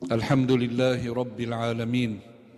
الحمد لله رب العالمين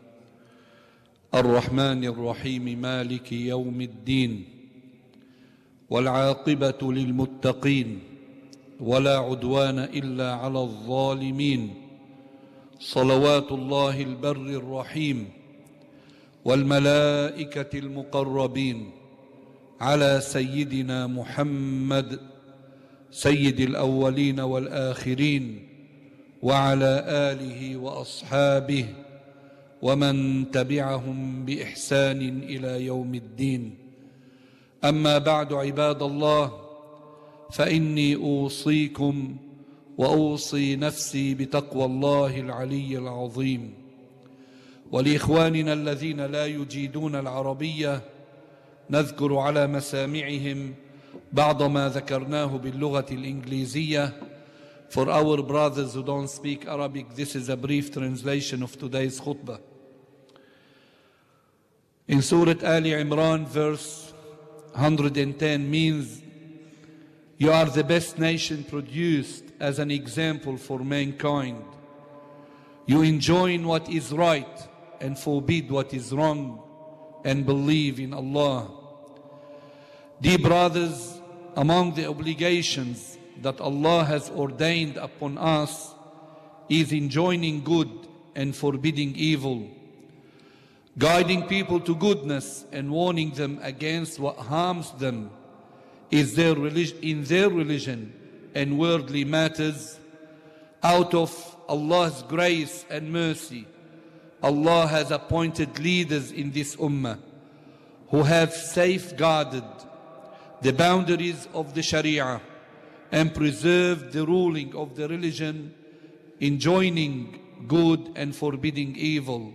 الرحمن الرحيم مالك يوم الدين والعاقبة للمتقين ولا عدوان إلا على الظالمين صلوات الله البر الرحيم والملائكة المقربين على سيدنا محمد سيد الأولين والآخرين وعلى آله وأصحابه ومن تبعهم بإحسان إلى يوم الدين. أما بعد عباد الله، فإني أوصيكم وأوصي نفسي بتقوى الله العلي العظيم. ولإخواننا الذين لا يجيدون العربية نذكر على مسامعهم بعض ما ذكرناه باللغة الإنجليزية. For our brothers who don't speak Arabic, this is a brief translation of today's khutbah. In Surah Ali Imran, verse 110 means, "You are the best nation produced as an example for mankind. You enjoin what is right and forbid what is wrong and believe in Allah." Dear brothers, among the obligations that Allah has ordained upon us is enjoining good and forbidding evil, guiding people to goodness and warning them against what harms them in their religion and worldly matters. Out of Allah's grace and mercy, Allah has appointed leaders in this ummah who have safeguarded the boundaries of the Sharia and preserved the ruling of the religion, enjoining good and forbidding evil.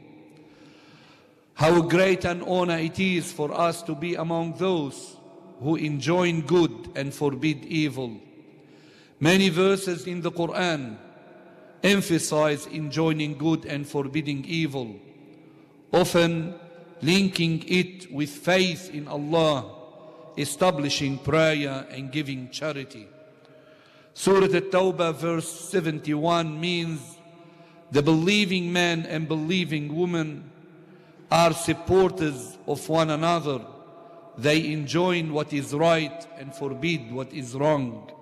How great an honor it is for us to be among those who enjoin good and forbid evil. Many verses in the Quran emphasize enjoining good and forbidding evil, often linking it with faith in Allah, establishing prayer and giving charity. Surah At-Tawbah verse 71 means, "The believing man and believing woman are supporters of one another. They enjoin what is right and forbid what is wrong."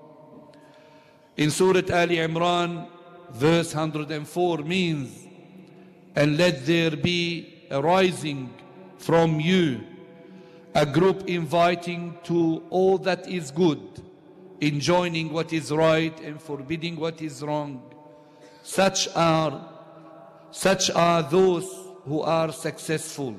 In Surah Ali Imran verse 104 means, "And let there be a rising from you, a group inviting to all that is good, enjoining what is right and forbidding what is wrong. Such are those who are successful."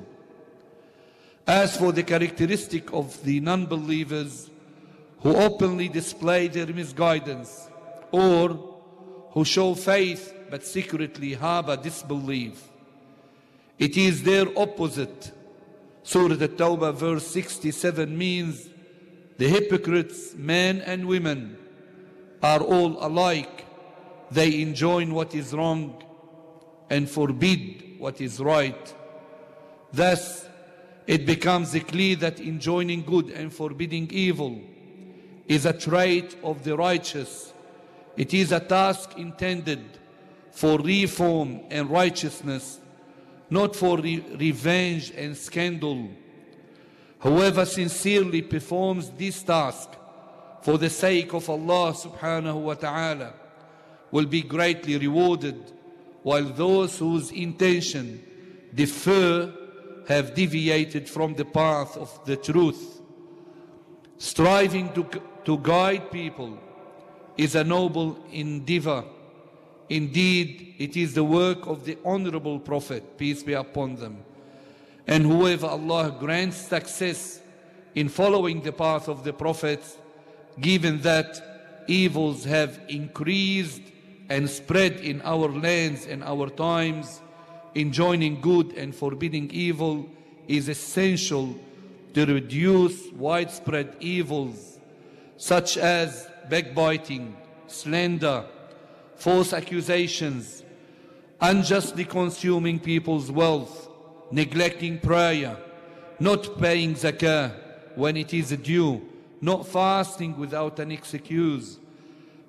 As for the characteristic of the non-believers who openly display their misguidance, or who show faith but secretly harbor disbelief, it is their opposite. Surah At-Tawbah verse 67 means, "The hypocrites, men and women, are all alike. They enjoin what is wrong and forbid what is right." Thus, it becomes clear that enjoining good and forbidding evil is a trait of the righteous. It is a task intended for reform and righteousness, not for revenge and scandal. Whoever sincerely performs this task for the sake of Allah subhanahu wa ta'ala will be greatly rewarded, while those whose intention differ have deviated from the path of the truth. Striving to guide people is a noble endeavor. Indeed, it is the work of the Honorable Prophet, peace be upon them. And whoever Allah grants success in following the path of the prophets, given that evils have increased and spread in our lands and our times, enjoining good and forbidding evil is essential to reduce widespread evils such as backbiting, slander, false accusations, unjustly consuming people's wealth, neglecting prayer, not paying zakah when it is due, not fasting without an excuse,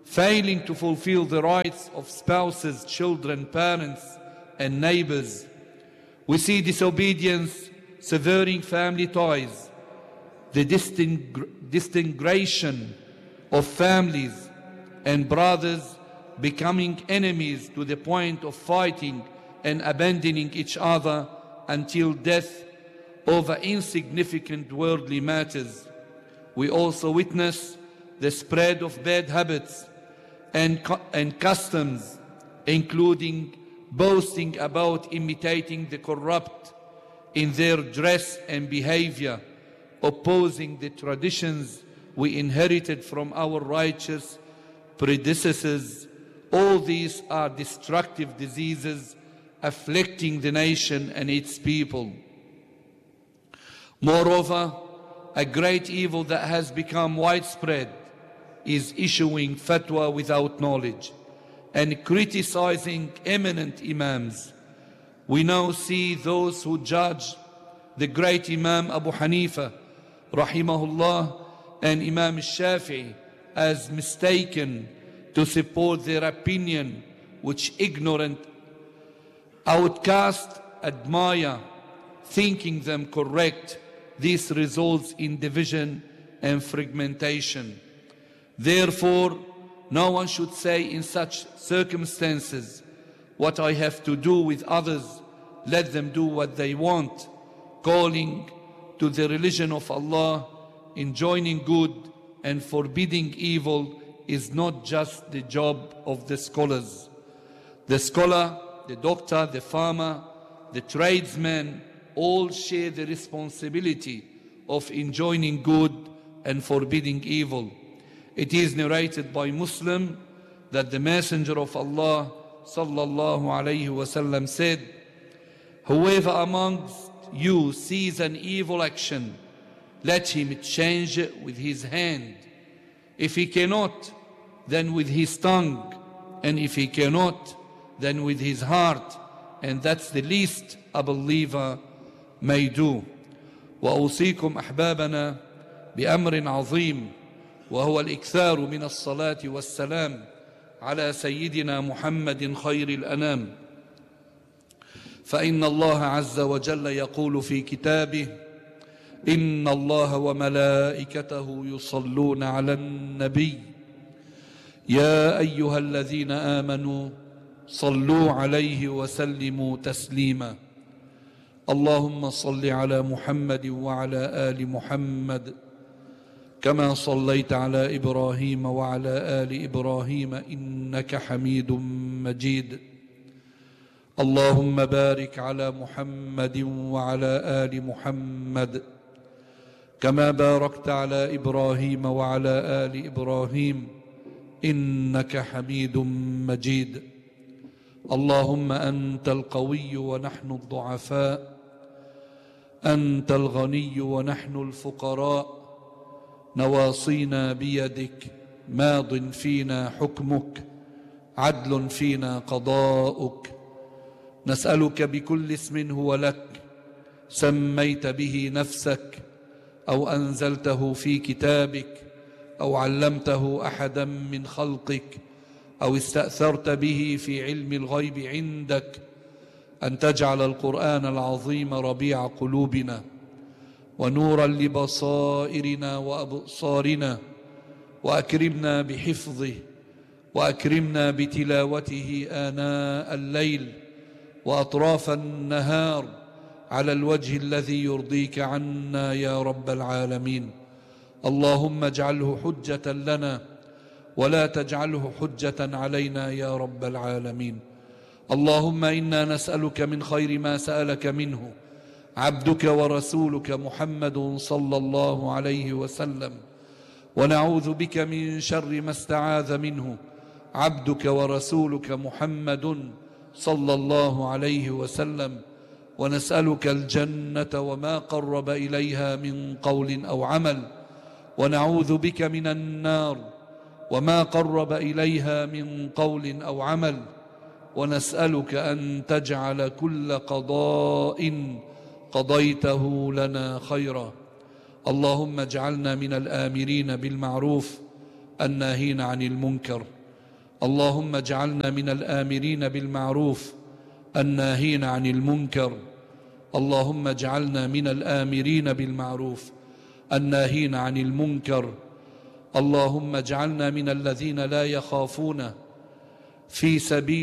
failing to fulfill the rights of spouses, children, parents, and neighbors. We see disobedience severing family ties, the disintegration of families, and brothers becoming enemies to the point of fighting and abandoning each other until death over insignificant worldly matters. We also witness the spread of bad habits and customs, including boasting about imitating the corrupt in their dress and behavior, opposing the traditions we inherited from our righteous predecessors. All these are destructive diseases afflicting the nation and its people. Moreover, a great evil that has become widespread is issuing fatwa without knowledge and criticizing eminent imams. We now see those who judge the great Imam Abu Hanifa, rahimahullah, and Imam Shafi'i as mistaken to support their opinion, which ignorant outcasts admire, thinking them correct. This results in division and fragmentation. Therefore, no one should say in such circumstances, "What I have to do with others, let them do what they want." Calling to the religion of Allah, enjoining good and forbidding evil is not just the job of the scholars. The scholar, the doctor, the farmer, the tradesman, all share the responsibility of enjoining good and forbidding evil. It is narrated by Muslim that the Messenger of Allah sallallahu alayhi wasallam said, "Whoever amongst you sees an evil action, let him change it with his hand. If he cannot, then with his tongue. And if he cannot, then with his heart. And that's the least a believer may do." وأوصيكم أحبابنا بأمر عظيم، وهو الإكثار من الصلاة والسلام على سيدنا محمد خير الأنام. فإن الله عز وجل يقول في كتابه: إن الله وملائكته يصلون على النبي يا أيها الذين آمنوا صلوا عليه وسلموا تسليما. اللهم صل على محمد وعلى آل محمد كما صليت على إبراهيم وعلى آل إبراهيم إنك حميد مجيد. اللهم بارك على محمد وعلى آل محمد كما باركت على إبراهيم وعلى آل إبراهيم إنك حميد مجيد. اللهم أنت القوي ونحن الضعفاء، أنت الغني ونحن الفقراء، نواصينا بيدك، ماض فينا حكمك، عدل فينا قضاؤك. نسألك بكل اسم هو لك سميت به نفسك أو أنزلته في كتابك أو علمته أحدا من خلقك أو استأثرت به في علم الغيب عندك، أن تجعل القرآن العظيم ربيع قلوبنا ونورا لبصائرنا وأبصارنا، وأكرمنا بحفظه وأكرمنا بتلاوته آناء الليل وأطراف النهار على الوجه الذي يرضيك عنا يا رب العالمين. اللهم اجعله حجة لنا ولا تجعله حجة علينا يا رب العالمين. اللهم إنا نسألك من خير ما سألك منه عبدك ورسولك محمد صلى الله عليه وسلم، ونعوذ بك من شر ما استعاذ منه عبدك ورسولك محمد صلى الله عليه وسلم، ونسألك الجنة وما قرب إليها من قول أو عمل، ونعوذ بك من النار وما قرب إليها من قول أو عمل، ونسألك أن تجعل كل قضاء قضيته لنا خيرا. اللهم اجعلنا من الآمرين بالمعروف الناهين عن المنكر اللهم اجعلنا من الآمرين بالمعروف الناهين عن المنكر. اللهم اجعلنا من الآمرين بالمعروف الناهين عن المنكر. اللهم اجعلنا من الذين لا يخافون في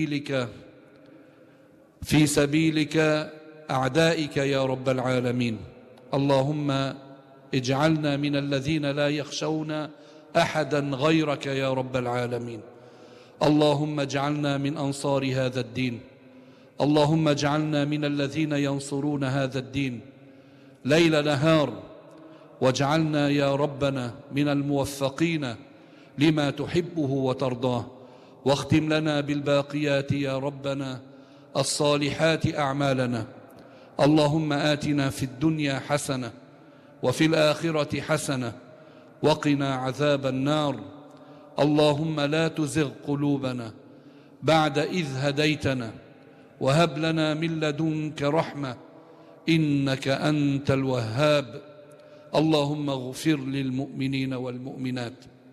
سبيلك أعدائك يا رب العالمين. اللهم اجعلنا من الذين لا يخشون أحدا غيرك يا رب العالمين. اللهم اجعلنا من أنصار هذا الدين. اللهم اجعلنا من الذين ينصرون هذا الدين ليل نهار، واجعلنا يا ربنا من الموفقين لما تحبه وترضاه. واختم لنا بالباقيات يا ربنا الصالحات أعمالنا. اللهم آتنا في الدنيا حسنة وفي الآخرة حسنة وقنا عذاب النار. اللهم لا تزغ قلوبنا بعد إذ هديتنا، وهب لنا من لدنك رحمة إنك أنت الوهاب. اللهم اغفر للمؤمنين والمؤمنات،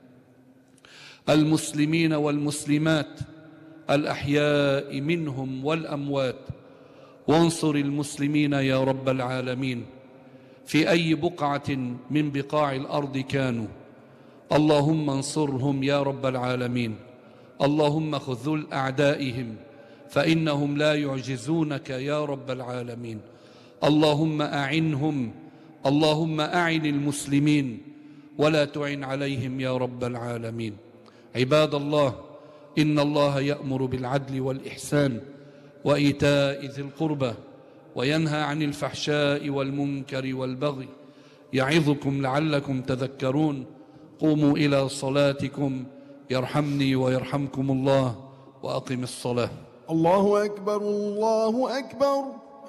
المسلمين والمسلمات، الأحياء منهم والأموات، وانصر المسلمين يا رب العالمين في أي بقعة من بقاع الأرض كانوا. اللهم انصرهم يا رب العالمين. اللهم خذل أعدائهم فإنهم لا يعجزونك يا رب العالمين. اللهم أعنهم، اللهم أعن المسلمين ولا تعن عليهم يا رب العالمين. عباد الله، إن الله يأمر بالعدل والإحسان وإيتاء ذي القربى وينهى عن الفحشاء والمنكر والبغي، يعظكم لعلكم تذكرون. قوموا إلى صلاتكم يرحمني ويرحمكم الله، وأقم الصلاة. الله أكبر الله أكبر.